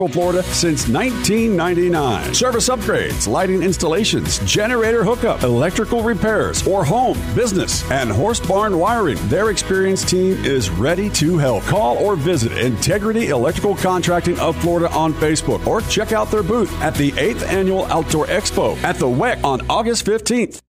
Florida since 1999. Service upgrades, lighting installations, generator hookup, electrical repairs, or home, business, and horse barn wiring. Their experienced team is ready to help. Call or visit Integrity Electrical Contracting of Florida on Facebook or check out their booth at the 8th Annual Outdoor Expo at the WEC on August 15th.